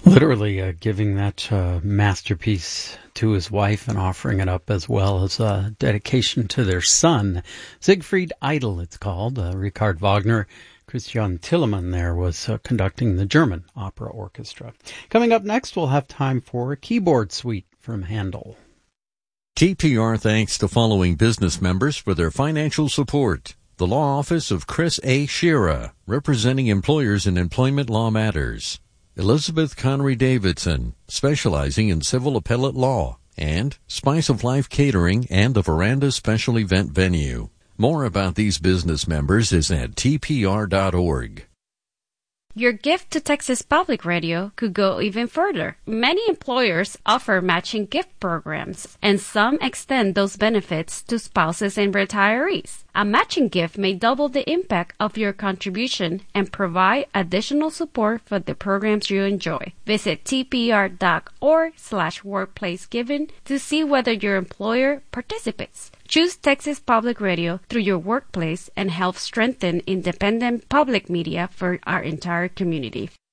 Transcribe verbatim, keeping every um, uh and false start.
Literally uh, giving that uh, masterpiece to his wife and offering it up as well as a dedication to their son. Siegfried Idle, it's called. Uh, Richard Wagner, Christian Tillemann there was uh, conducting the German opera orchestra. Coming up next, we'll have time for a keyboard suite from Handel. T P R thanks the following business members for their financial support. The Law Office of Chris A. Shira, representing employers in employment law matters. Elizabeth Connery Davidson, specializing in civil appellate law, and Spice of Life Catering and the Veranda Special Event Venue. More about these business members is at T P R dot org. Your gift to Texas Public Radio could go even further. Many employers offer matching gift programs, and some extend those benefits to spouses and retirees. A matching gift may double the impact of your contribution and provide additional support for the programs you enjoy. Visit T P R dot org slash workplace giving to see whether your employer participates. Choose Texas Public Radio through your workplace and help strengthen independent public media for our entire community.